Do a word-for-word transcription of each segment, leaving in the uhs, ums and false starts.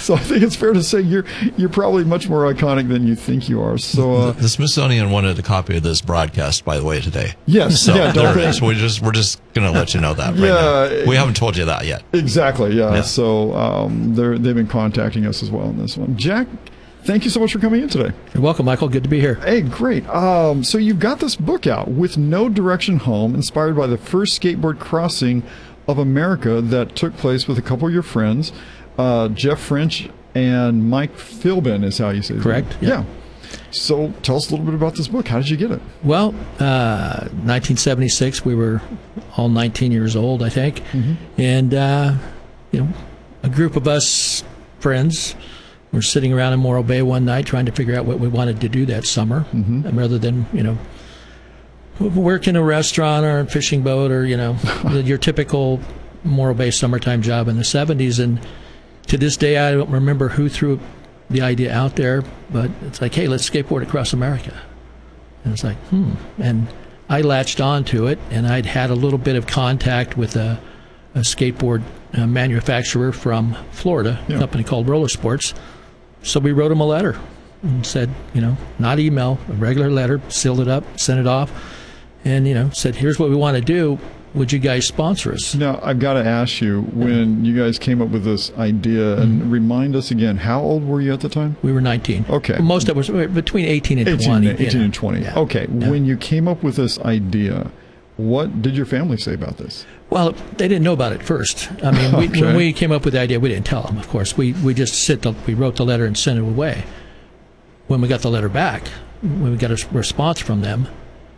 So I think it's fair to say you're you're probably much more iconic than you think you are. So uh, the, the Smithsonian wanted a copy of this broadcast, by the way, today. Yes, so yeah, there it is. We just we're just going to let you know that right yeah, now. We haven't told you that yet. Exactly. Yeah. yeah. So um, they're they've been contacting us as well on this one. Jack, thank you so much for coming in today. You're welcome, Michael. Good to be here. Hey, great. Um, so you've got this book out, With No Direction Home, inspired by the first skateboard crossing of America that took place with a couple of your friends, uh, Jeff French and Mike Philbin is how you say it. Correct. Yeah. yeah. So tell us a little bit about this book. How did you get it? Well, uh, nineteen seventy-six, we were all nineteen years old, I think. Mm-hmm. And, uh, you know, a group of us friends were sitting around in Morro Bay one night trying to figure out what we wanted to do that summer, mm-hmm. rather than, you know, work in a restaurant or a fishing boat or, you know, your typical Morro Bay summertime job in the seventies. And to this day, I don't remember who threw the idea out there, but it's like, hey, let's skateboard across America. And it's like, hmm. And I latched onto it, and I'd had a little bit of contact with a, a skateboard uh, manufacturer from Florida, yeah. a company called Roller Sports. So we wrote him a letter and said, you know, not email, a regular letter, sealed it up, sent it off, and, you know, said, here's what we want to do. Would you guys sponsor us? Now, I've got to ask you, when you guys came up with this idea, mm-hmm. and remind us again, how old were you at the time? We were nineteen. Okay. Most of us were between eighteen and eighteen, twenty. eighteen you know. and twenty. Yeah. Okay. Yeah. When you came up with this idea, what did your family say about this? Well, they didn't know about it first. I mean, we, okay. when we came up with the idea, we didn't tell them, of course. We we just sit the, we wrote the letter and sent it away. When we got the letter back, when we got a response from them,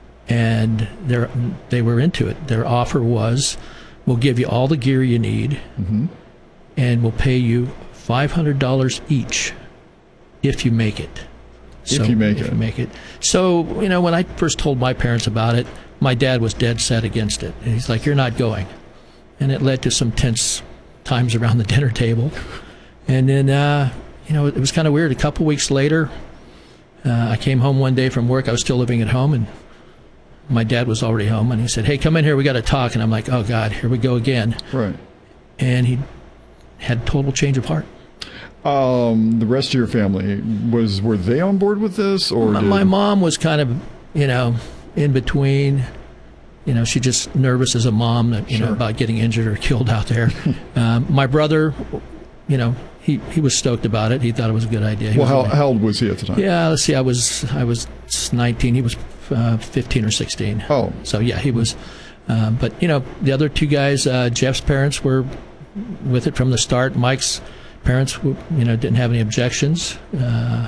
and they they were into it. Their offer was, we'll give you all the gear you need, mm-hmm. and we'll pay you five hundred dollars each if you make it. So, if you make if it. You make it. So, you know, when I first told my parents about it, my dad was dead set against it. And he's like, you're not going. And it led to some tense times around the dinner table. And then, uh, you know, it was kind of weird. A couple weeks later, uh, I came home one day from work. I was still living at home, and my dad was already home. And he said, hey, come in here. We got to talk. And I'm like, oh, God, here we go again. Right. And he had total change of heart. Um, the rest of your family, was were they on board with this? Or my, did... my mom was kind of, you know, in between. You know, she's just nervous as a mom, you sure. know, about getting injured or killed out there. um, my brother, you know, he, he was stoked about it. He thought it was a good idea. He well, how, really, how old was he at the time? Yeah, let's see. I was I was nineteen. He was uh, fifteen or sixteen. Oh, so yeah, he was. Um, but you know, the other two guys, uh, Jeff's parents were with it from the start. Mike's parents, you know, didn't have any objections. Uh,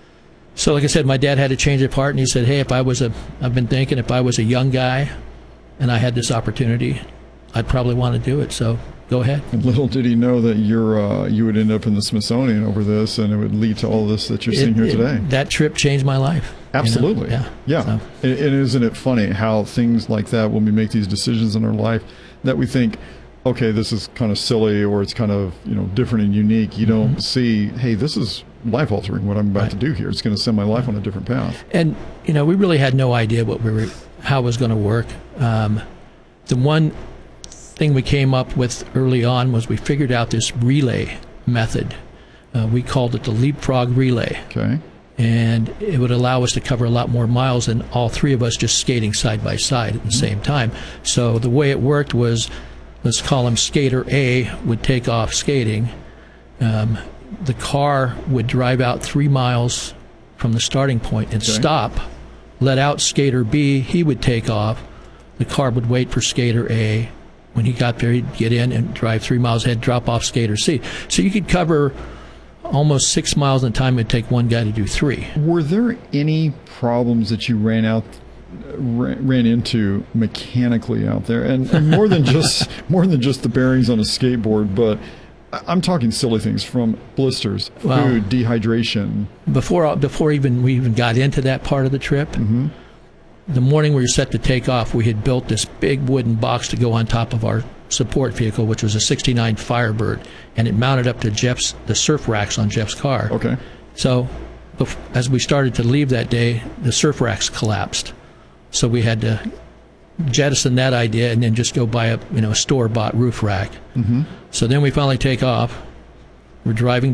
so, like I said, my dad had a change of heart, and he said, "Hey, if I was a, I've been thinking if I was a young guy, and I had this opportunity, I'd probably want to do it. So, go ahead." And little did he know that you're uh, you would end up in the Smithsonian over this, and it would lead to all this that you're it, seeing here it, today. That trip changed my life. Absolutely. You know? Yeah. Yeah. So. And, and isn't it funny how things like that, when we make these decisions in our life, that we think, okay, this is kind of silly, or it's kind of, you know, different and unique. You don't mm-hmm. see, hey, this is life altering what I'm about right. to do here. It's going to send my life on a different path. And you know, we really had no idea what we were, how it was going to work. Um, the one thing we came up with early on was we figured out this relay method. Uh, we called it the leapfrog relay. Okay. And it would allow us to cover a lot more miles than all three of us just skating side by side at the mm-hmm. same time. So the way it worked was, let's call him skater A would take off skating. Um, the car would drive out three miles from the starting point and okay. stop, let out skater B. He would take off. The car would wait for skater A. When he got there, he'd get in and drive three miles ahead, drop off skater C. So you could cover almost six miles in time. It'd take one guy to do three. Were there any problems that you ran out ran into mechanically out there, and, and more than just more than just the bearings on a skateboard, but I'm talking silly things from blisters, well, food, dehydration. Before before even we even got into that part of the trip, mm-hmm. the morning we were set to take off, we had built this big wooden box to go on top of our support vehicle, which was a sixty-nine Firebird, and it mounted up to Jeff's the surf racks on Jeff's car. Okay. So, as we started to leave that day, the surf racks collapsed. So we had to jettison that idea and then just go buy a you know a store-bought roof rack. Mm-hmm. So then we finally take off. We're driving